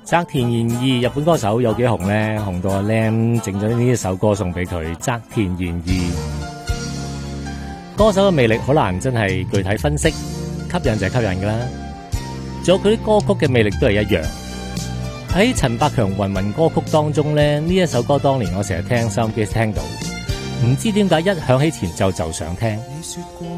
澤田研二日本歌手有幾紅呢？紅到阿 Lam 整咗呢一首歌送俾佢。澤田研二歌手嘅魅力好難真係具體分析，吸引就係吸引噶啦。仲有佢啲歌曲嘅魅力都係一樣。喺陳百強芸芸歌曲當中呢，呢一首歌當年我成日聽收音機聽到，唔知點解一響起前奏就想聽。